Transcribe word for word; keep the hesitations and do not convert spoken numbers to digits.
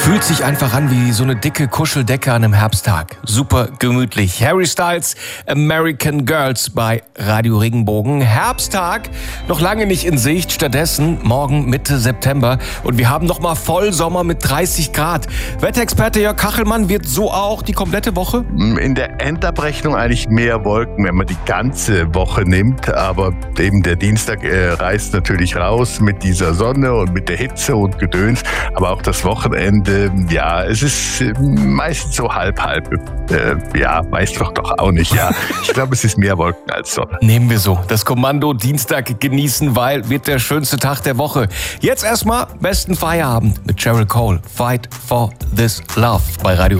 Fühlt sich einfach an wie so eine dicke Kuscheldecke an einem Herbsttag. Super gemütlich. Harry Styles, American Girls bei Radio Regenbogen. Herbsttag, noch lange nicht in Sicht. Stattdessen morgen Mitte September. Und wir haben noch mal Vollsommer mit dreißig Grad. Wetterexperte Jörg Kachelmann, wird so auch die komplette Woche? In der Endabrechnung eigentlich mehr Wolken, wenn man die ganze Woche nimmt. Aber eben der Dienstag äh, reißt natürlich raus mit dieser Sonne und mit der Hitze und Gedöns. Aber auch das Wochenende, ja, es ist meistens so halb-halb. Äh, ja, weiß doch doch auch nicht, ja. Ich glaube, es ist mehr Wolken als Sonne. Nehmen wir so. Das Kommando Dienstag genießen, weil wird der schönste Tag der Woche. Jetzt erstmal besten Feierabend mit Cheryl Cole. Fight for this love bei Radio